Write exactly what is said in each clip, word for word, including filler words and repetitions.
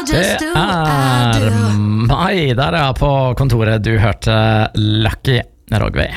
Det er mai der er på kontoret. Du hørte Lucky Rogway.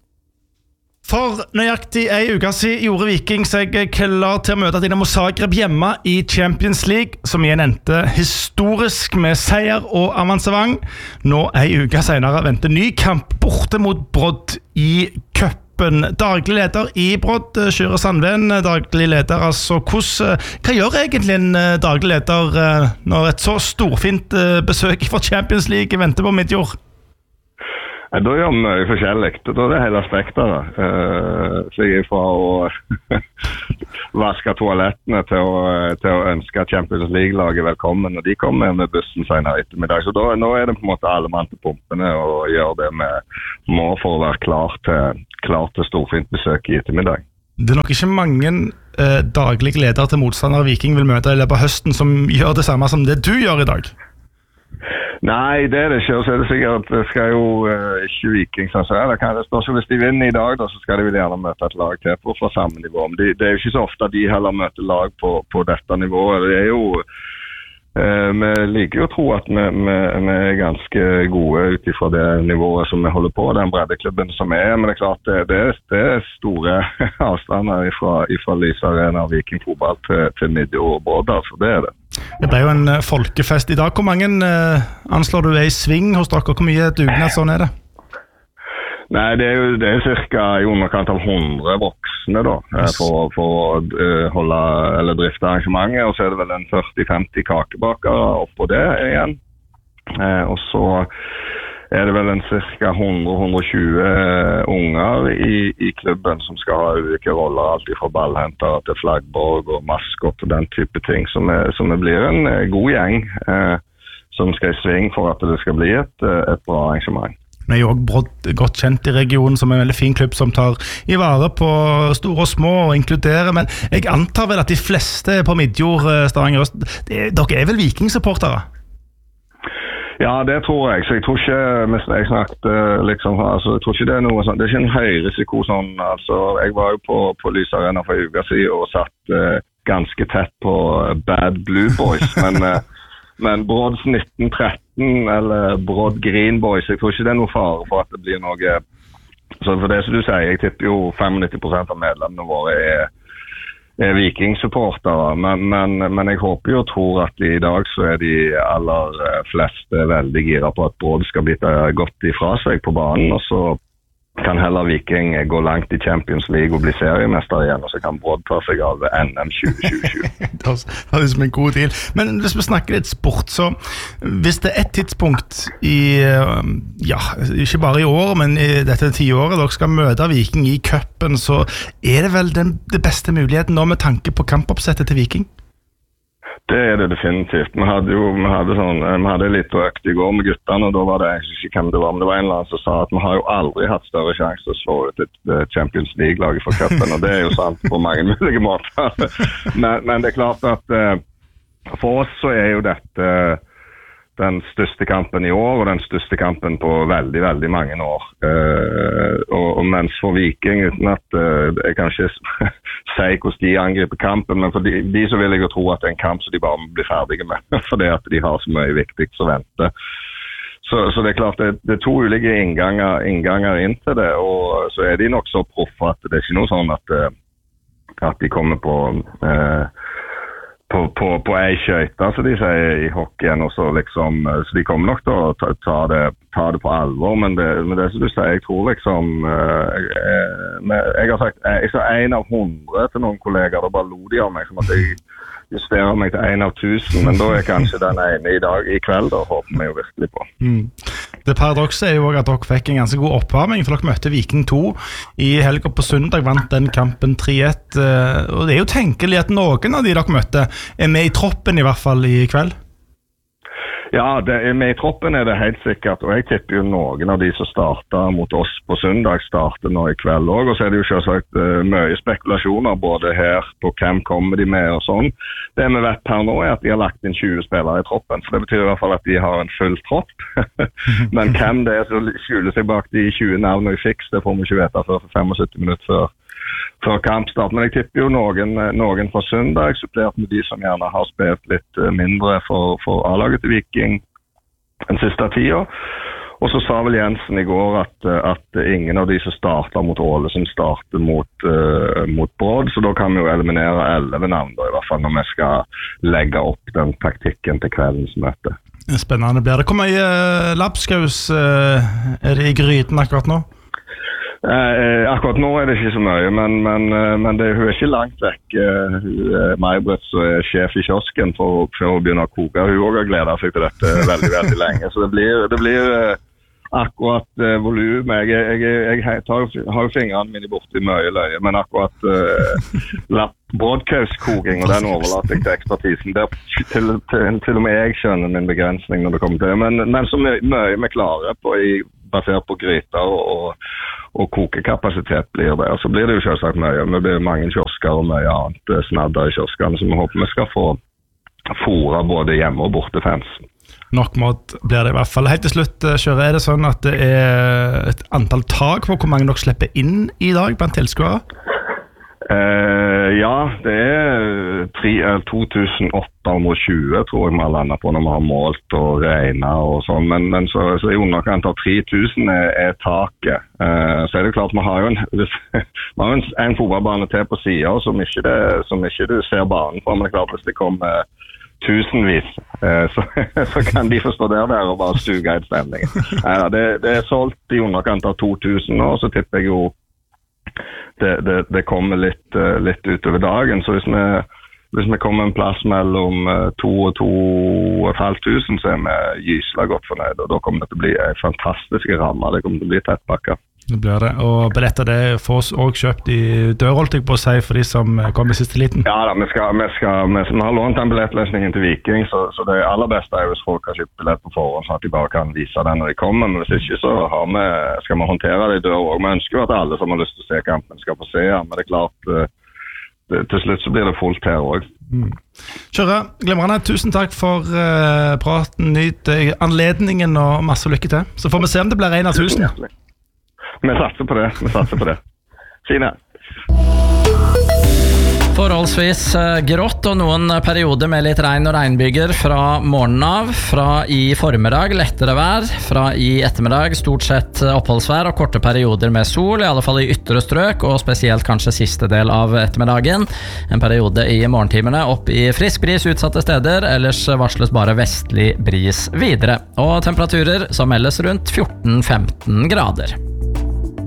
For nøyaktig ei uke siden gjorde Viking seg klar til å møte Dinamo Zagreb hjemme i Champions League, som igjen endte historisk med seier og avansement. Nå ei uke senere venter ny kamp borte mot Brodd i cupen. Daglig leder i Brodd, Kyrre Sandven, daglig leder, altså hvordan, hva gjør egentlig en daglig leder når et så storfint besøk fra Champions League venter på midtjord? Ja, da gjør vi mye forskjellig. Da er det hele spekteret. Uh, så jeg er fra å vaske toalettene til å, til å ønske Champions League-laget velkommen, og de kommer med bussen senere ettermiddag. Så da, nå er det på en måte alle mann til pumpene og gjør det vi må for å være klar til, klar til storfint besøk i ettermiddag. Det er nok ikke mange uh, daglige ledere til motstander Viking vil møte i løpet av høsten som gjør det samme som det du gjør i dag. Nei, det er det ikke, og så er det sikkert at det skal jo uh, ikke Viking, sånn så det kan det spørs, hvis de vinner i dag, da, så skal de vel gjerne møte et lag til på fra samme nivå, men de, det er jo ikke så ofte de heller møter lag på, på dette nivået. Det er jo, uh, vi liker jo å tro at vi, vi, vi er ganske gode utifra det nivået som vi holder på, den breddeklubben som er, men det er klart, det, det, er, det er store avstander fra, fra Lyse Arena og Viking fotball til, til Midtjord og Brodd, altså det er det. Det ble jo en folkefest i dag. Hvor mange uh, anslår du er i sving hos dere? Hvor mye dugnad sånn er det? Nei, det er jo det er cirka i underkant av hundre voksne da, yes. for, for å uh, holde eller drifte arrangementet, og så er det vel en førti til femti kakebakere oppå det igjen. Uh, og så er det vel en cirka hundre til hundre og tjue unger i, i klubben som skal ha ulike roller, alt fra ballhenter til flaggborg og maskot og den type ting, som, er, som er blir en god gjeng eh, som skal i sving for at det skal bli et, et bra arrangement. Vi er jo også Brodd godt kjent i regionen som en veldig fin klubb som tar i vare på store og små og inkluderer, men jeg antar vel at de fleste på Midtjord, Stavanger Øst, det, dere er vel Viking-supportere? Ja, det tror jeg. Så jeg tror ikke, jeg snakket liksom, altså, jeg tror ikke det er noe sånn, det er ikke en høy risiko sånn, altså, jeg var jo på, på Lyse Arena for en uke siden og satt uh, ganske tett på Bad Blue Boys, men, uh, men Brodds nitten tretten eller Brodd Green Boys, jeg tror ikke det er noe fare for at det blir noe, så for det som du sier, jeg tipper jo femognitti prosent av medlemmene våre er er Viking-supportere, men, men, men jeg håper jo og tror at i dag så er de aller fleste veldig gira på at Brodd skal bli godt ifra seg på banen, og så kan heller Viking gå langt i Champions League og bli seriemester igjen, og så kan Brodd ta seg av N M tjue tjue. Det er som en god deal. Men hvis vi snakker litt sport, så hvis det er et tidspunkt i, ja, ikke bare i år, men i dette tiåret dere skal møte Viking i cupen, så er det vel den, det beste muligheten nå med tanke på kampoppsettet til Viking? Det er det definitivt. Vi hadde jo vi hadde sånn, vi hadde litt økt i går med guttene, og da var det ikke hvem det var, men det var en eller annen som sa at vi har jo aldri hatt større sjanse til å slå ut et Champions League-laget for cupen, og det er jo sant på mange mulige måter. Men, men det er klart at uh, for oss så er jo dette uh, den største kampen i år, og den største kampen på veldig, veldig mange år. Uh, og, og mens for Viking, uten at uh, jeg kan ikke si hvordan de angriper kampen, men for de, de så vil jeg jo tro at det er en kamp som de bare må bli ferdige med, fordi at de har så mye viktig som venter. Så, så det er klart, det, det er to ulike innganger, innganger inn til det, og så er de nok så proffe at det er ikke noe sånn at, at de kommer på... Uh, på, på, på ei skøyte, så de sier i hockeyen, og så liksom, så de kommer nok til å ta, ta, det, ta det på alvor, men det, men det som du sier, jeg tror liksom, jeg, jeg, jeg har sagt, jeg sa en av hundre til noen kolleger, da bare lo de av meg, som at jeg justerer meg til en av tusen, men da er kanskje den ene i dag, i kveld, da håper vi jo virkelig på. Mm. Det paradokset er jo også at dere fikk en ganske god oppvarming, for dere møtte Viking to i helga på søndag, vant den kampen tre ett, og det er jo tenkelig at noen av de dere møtte er med i troppen i hvert fall i kveld. Ja, det er med i troppen er det helt sikkert, og jeg tipper jo noen av de som starter mot oss på søndag starter nå i kveld også, og så er det jo selvsagt uh, mye spekulasjoner både her på hvem kommer de med og sånn. Det vi vet her nå er at de har lagt inn tjue spillere i troppen, så det betyr i hvert fall at de har en full tropp. Men hvem det er som skjuler seg bak de tjue navnene i fiks, det får vi ikke vite før for syttifem minutter før, før kampstart. Men jeg tipper jo noen, noen fra søndag, supplert med de som gjerne har spilt litt mindre for, for A-laget til Viking den siste tida. Og så sa vel Jensen i går at, at ingen av de som starter mot Åle som starter mot, uh, mot Brodd, så da kan vi jo eliminere elleve navn da, i hvert fall når vi skal legge opp den taktikken til kveldens møte. Spennende blir det. Hvor mye uh, lapskaus uh, er det i gryten akkurat nå? Eh, akkurat nå er det ikke så mye, men, men, men det, hun er ikke langt vekk. Uh, May-Britt som er sjef i kiosken for, for å begynne å koke. Hun også har gledet seg til dette veldig, veldig lenge. Så det blir, det blir uh, akkurat uh, volum. Jeg, jeg, jeg, jeg tar, har jo fingrene mine borte i mye løye, men akkurat uh, broadcast-koking, og den overlater jeg til ekspertisen. Der til, til, til og med jeg skjønner min begrensning når det kommer til det. Men, men så mye, mye vi klarer på, i, basert på gryter og, og og kokekapasitet blir det. Og så blir det jo selvsagt mye. Det blir mange kiosker og mye annet snadder i kioskene, så vi håper vi skal få fôre både hjemme og borte fans. Nok mat blir det i hvert fall. Helt til slutt, Kjøre, er det sånn at det er et antall tak på hvor mange dere slipper inn i dag blant tilskuere? Uh, ja, det er to tusen åtte hundre og tjue tror jeg vi har landet på når vi har målt og regnet og sånn, men, men så, så i underkant av tre tusen er, er taket. Uh, så er det klart vi har jo en, vi har en, en fotballbane til på siden som ikke, det, som ikke du ser banen på, men det er klart hvis det kommer tusenvis, uh, så, så kan de forstå der der og bare stuge i stemningen. Uh, det, det er solgt i underkant av to tusen nå, så tipper jeg jo Det, det, det kommer litt, litt utover dagen, så hvis vi, hvis vi kommer en plass mellom to og to og et halvt tusen, så er vi gyselig godt fornøyd, og da kommer det til å bli en fantastisk ramme, det kommer til å bli tettpakket. Det blir det, og billetter det får også kjøpt i dør, holdt jeg på å si, for de som kommer i siste liten. Ja da, vi, skal, vi, skal, vi, vi har lånt den billettløsningen til Viking, så, så det aller beste er hvis folk har kjøpt billett på forhånd, så at de bare kan vise den når de kommer, men hvis ikke så har vi, skal vi håndtere det i dør også. Vi ønsker jo at alle som har lyst til å se kampen skal få se, men det er klart, det, til slutt så blir det fullt her også. Mm. Kjøre, glemrende, tusen takk for uh, praten, nyt uh, anledningen og masse lykke til. Så får vi se om det blir en av tusen. Vi satser på det, vi satser på det. Fine. Forholdsvis grått og noen perioder med litt regn og regnbyger fra morgenen av, fra i formiddag lettere vær, fra i ettermiddag stort sett oppholdsvær og korte perioder med sol, i alle fall i ytre strøk, og spesielt kanskje siste del av ettermiddagen. En periode i morgentimene opp i frisk bris utsatte steder, ellers varsles bare vestlig bris videre. Og temperaturer som meldes rundt fjorten til femten grader.